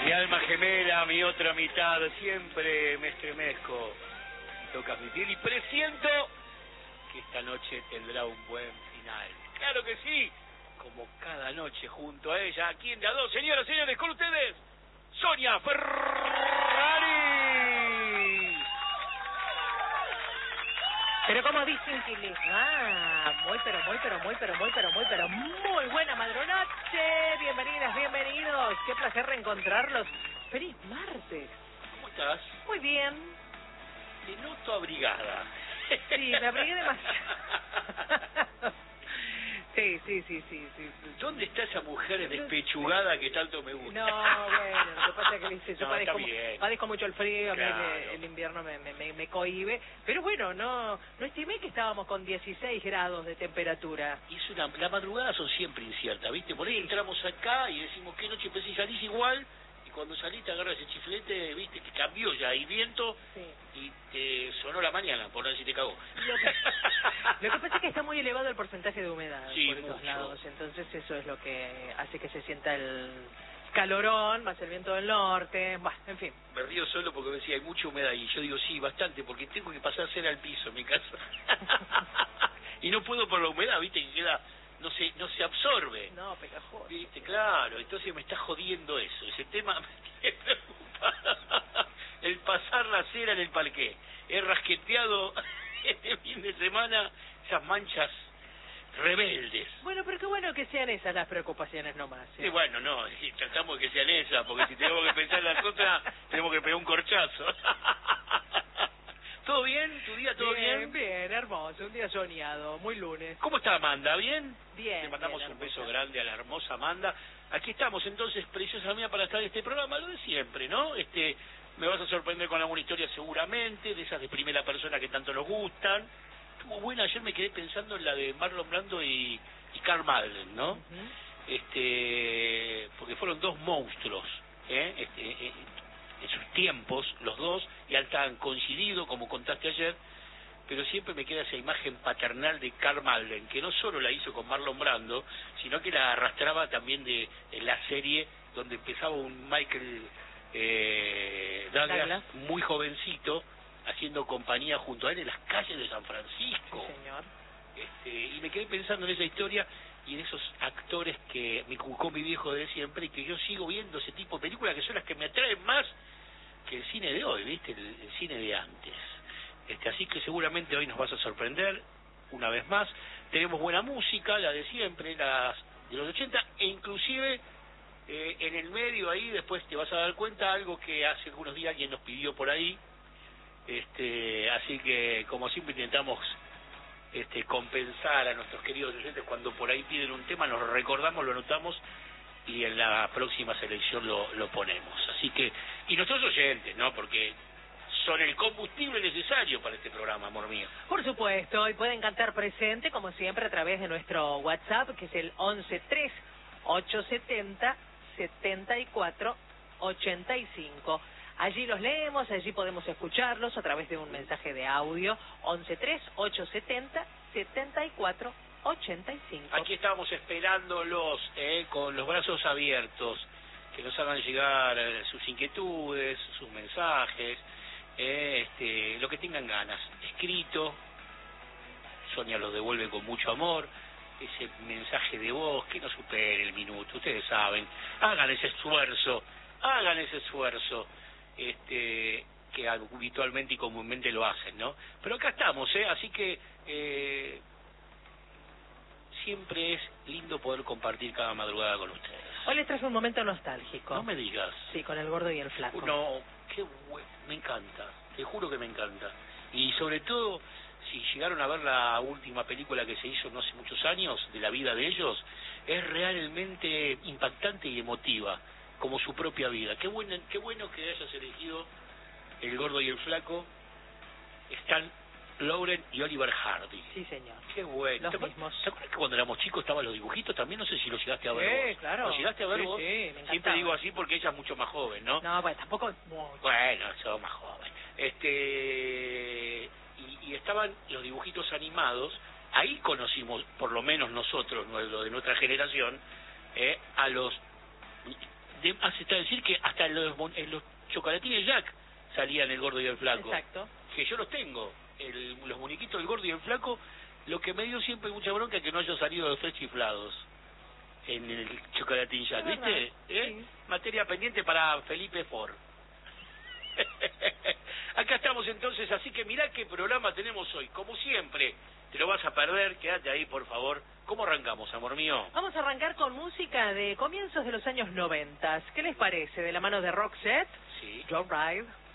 Mi alma gemela, mi otra mitad, siempre me estremezco. Tocas mi piel y presiento que esta noche tendrá un buen final. ¡Claro que sí! Como cada noche junto a ella, aquí en De A Dos, señoras y señores, con ustedes, Sonia Ferrari. Pero como dicen que les va, muy buena madrunoche. Bienvenidas, bienvenidos. Qué placer reencontrarlos. Feliz martes. ¿Cómo estás? Muy bien. Te noto abrigada. Sí, me abrigué demasiado. Sí. ¿Dónde está esa mujer despechugada que tanto me gusta? No, bueno, lo que pasa es que ¿viste? Yo padezco mucho el frío, claro. A mí el invierno me cohíbe, pero bueno, no estimé que estábamos con 16 grados de temperatura. Y las madrugadas son siempre inciertas, ¿viste? Por ahí entramos acá y decimos, ¿qué noche? Pues si salís igual, y cuando salís te agarras ese chiflete, ¿viste? Que cambió ya, y viento, sí. Y te sonó la mañana, por no decir te cagó. Lo que pasa es que está muy elevado el porcentaje de humedad sí, por estos lados, entonces eso es lo que hace que se sienta el calorón, más el viento del norte, bueno, en fin. Me río solo porque me decía, hay mucha humedad, y yo digo, sí, bastante, porque tengo que pasar cera al piso en mi casa. Y no puedo por la humedad, ¿viste? Que queda, no se absorbe. No, pegajoso. ¿Viste? Claro, entonces me está jodiendo eso, ese tema me tiene preocupado. El pasar la cera en el parqué. He rasqueteado este fin de semana esas manchas rebeldes. Bueno, pero qué bueno que sean esas las preocupaciones nomás. Sí, bueno, no, tratamos de que sean esas, porque si tenemos que pensar en las otras, tenemos que pegar un corchazo. ¿Todo bien? ¿Tu día todo bien? Bien, hermoso, un día soñado, muy lunes. ¿Cómo está Amanda? ¿Bien? Bien. Le mandamos bien, un beso grande a la hermosa Amanda. Aquí estamos entonces, preciosa mía, para estar en este programa, lo de siempre, ¿no? Me vas a sorprender con alguna historia seguramente, de esas de primera persona que tanto nos gustan. Estuvo buena, ayer me quedé pensando en la de Marlon Brando y Karl Malden, ¿no? Porque fueron dos monstruos, en sus tiempos, los dos, y hasta han coincidido, como contaste ayer, pero siempre me queda esa imagen paternal de Karl Malden, que no solo la hizo con Marlon Brando, sino que la arrastraba también de la serie donde empezaba un Michael Douglas muy jovencito, haciendo compañía junto a él en las calles de San Francisco. Sí, señor. Y me quedé pensando en esa historia y en esos actores que me inculcó mi viejo de siempre y que yo sigo viendo ese tipo de películas que son las que me atraen más que el cine de hoy, ¿viste? El cine de antes. Así que seguramente hoy nos vas a sorprender una vez más. Tenemos buena música, la de siempre, las de los 80, e inclusive en el medio ahí después te vas a dar cuenta algo que hace algunos días alguien nos pidió por ahí. Así que como siempre intentamos compensar a nuestros queridos oyentes cuando por ahí piden un tema, nos recordamos, lo anotamos y en la próxima selección lo ponemos. Así que, y nuestros oyentes, ¿no? Porque son el combustible necesario para este programa, amor mío. Por supuesto, y pueden cantar presente, como siempre, a través de nuestro WhatsApp, que es el 113870-7485. Allí los leemos, allí podemos escucharlos a través de un mensaje de audio, 113870-7485. Aquí estamos esperándolos con los brazos abiertos, que nos hagan llegar sus inquietudes, sus mensajes, lo que tengan ganas. Escrito, Sonia los devuelve con mucho amor, ese mensaje de voz que no supere el minuto, ustedes saben, hagan ese esfuerzo, que habitualmente y comúnmente lo hacen, ¿no? Pero acá estamos, así que siempre es lindo poder compartir cada madrugada con ustedes. Hoy les traje un momento nostálgico. No me digas. Sí, con el gordo y el flaco. No, qué bueno, me encanta, te juro que me encanta. Y sobre todo, si llegaron a ver la última película que se hizo no hace muchos años, de la vida de ellos, es realmente impactante y emotiva, como su propia vida. Qué bueno que hayas elegido el gordo y el flaco, Stan Laurel y Oliver Hardy. Sí, señor. Qué bueno. Los mismos. ¿Te acuerdas que cuando éramos chicos estaban los dibujitos también? No sé si los llegaste a ver vos. Claro. ¿Los llegaste a ver vos? Sí, me encantaba. Siempre digo así porque ella es mucho más joven, ¿no? No, pues tampoco mucho. Bueno, sos más joven. Y estaban los dibujitos animados. Ahí conocimos, por lo menos nosotros, lo de nuestra generación, a los hace está decir que hasta en los chocolatines Jack salían el gordo y el flaco. Exacto. Que yo los tengo. Los muñequitos del gordo y el flaco, lo que me dio siempre mucha bronca es que no haya salido los tres chiflados en el chocolatín Jack, ¿viste? Sí. Materia pendiente para Felipe Ford. Acá estamos entonces, así que mirá qué programa tenemos hoy. Como siempre, te lo vas a perder, quédate ahí por favor. ¿Cómo arrancamos, amor mío? Vamos a arrancar con música de comienzos de los años 90. ¿Qué les parece? De la mano de Roxette, Sí. Joe Ride.